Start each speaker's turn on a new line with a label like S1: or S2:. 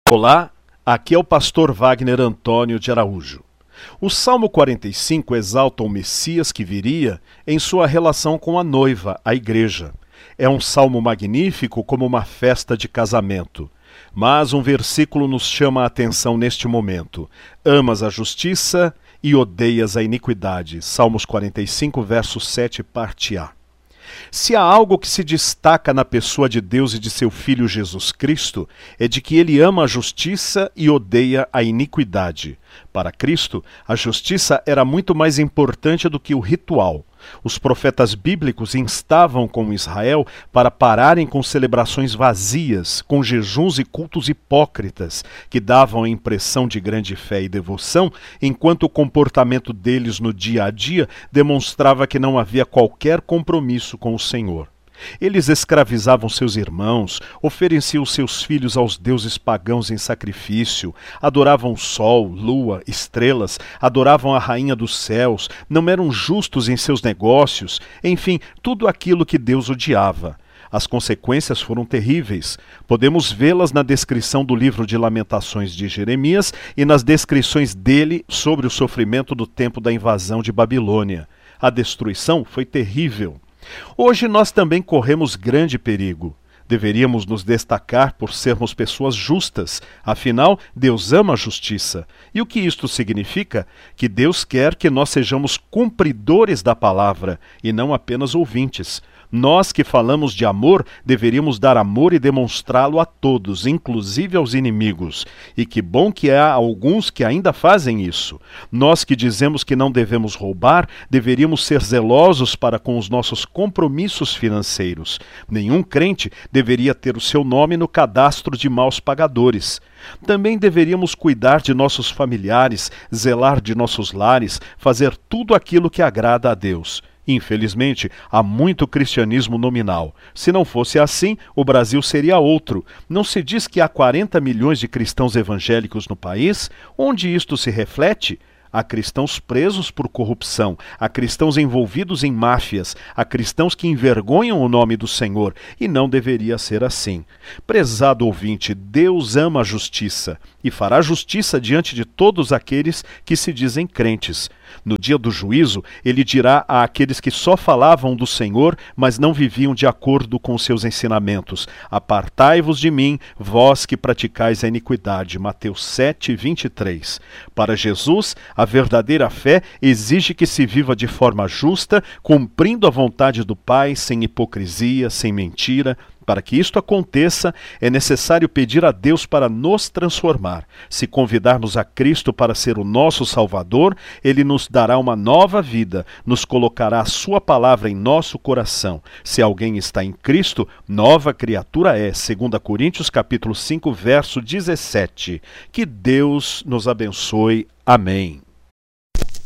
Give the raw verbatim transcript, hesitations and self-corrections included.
S1: Olá, aqui é o pastor Wagner Antônio de Araújo. O Salmo quarenta e cinco exalta o Messias que viria em sua relação com a noiva, a igreja. É um salmo magnífico como uma festa de casamento. Mas um versículo nos chama a atenção neste momento. Amas a justiça e odeias a iniquidade. Salmos quarenta e cinco, verso sete, parte A. Se há algo que se destaca na pessoa de Deus e de seu Filho Jesus Cristo, é de que ele ama a justiça e odeia a iniquidade. Para Cristo, a justiça era muito mais importante do que o ritual. Os profetas bíblicos instavam com Israel para pararem com celebrações vazias, com jejuns e cultos hipócritas, que davam a impressão de grande fé e devoção, enquanto o comportamento deles no dia a dia demonstrava que não havia qualquer compromisso com o Senhor. Eles escravizavam seus irmãos, ofereciam seus filhos aos deuses pagãos em sacrifício, adoravam o sol, lua, estrelas, adoravam a rainha dos céus, não eram justos em seus negócios, enfim, tudo aquilo que Deus odiava. As consequências foram terríveis. Podemos vê-las na descrição do livro de Lamentações de Jeremias e nas descrições dele sobre o sofrimento do tempo da invasão de Babilônia. A destruição foi terrível. Hoje nós também corremos grande perigo. Deveríamos nos destacar por sermos pessoas justas, afinal, Deus ama a justiça. E o que isto significa? Que Deus quer que nós sejamos cumpridores da palavra e não apenas ouvintes. Nós que falamos de amor, deveríamos dar amor e demonstrá-lo a todos, inclusive aos inimigos. E que bom que há alguns que ainda fazem isso. Nós que dizemos que não devemos roubar, deveríamos ser zelosos para com os nossos compromissos financeiros. Nenhum crente deveria ter o seu nome no cadastro de maus pagadores. Também deveríamos cuidar de nossos familiares, zelar de nossos lares, fazer tudo aquilo que agrada a Deus. Infelizmente, há muito cristianismo nominal. Se não fosse assim, o Brasil seria outro. Não se diz que há quarenta milhões de cristãos evangélicos no país? Onde isto se reflete? Há cristãos presos por corrupção, há cristãos envolvidos em máfias, há cristãos que envergonham o nome do Senhor, e não deveria ser assim. Prezado ouvinte, Deus ama a justiça, e fará justiça diante de todos aqueles que se dizem crentes. No dia do juízo, ele dirá àqueles que só falavam do Senhor, mas não viviam de acordo com seus ensinamentos: apartai-vos de mim, vós que praticais a iniquidade. Mateus sete, vinte e três. Para Jesus, a verdadeira fé exige que se viva de forma justa, cumprindo a vontade do Pai, sem hipocrisia, sem mentira. Para que isto aconteça, é necessário pedir a Deus para nos transformar. Se convidarmos a Cristo para ser o nosso Salvador, Ele nos dará uma nova vida, nos colocará a sua palavra em nosso coração. Se alguém está em Cristo, nova criatura é. Segunda Coríntios capítulo cinco, verso dezessete. Que Deus nos abençoe. Amém.